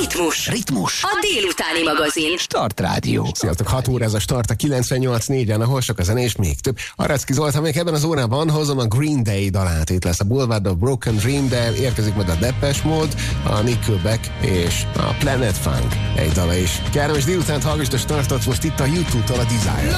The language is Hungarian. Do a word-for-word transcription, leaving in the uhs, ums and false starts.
Ritmus. Ritmus. A délutáni magazin. Start Rádió. Sziasztok, hat óra ez a Start a kilencvennyolc négyen, ahol sok a zene és még több. Aracki Zoltán, még ebben az órában hozom a Green Day dalát. Itt lesz a Boulevard of Broken Dream, de érkezik majd a Depeche Mode, a Nickelback és a Planet Funk egy dala is. Kellemes délutánt hallgass a Startot most itt a YouTube-tól a Desire.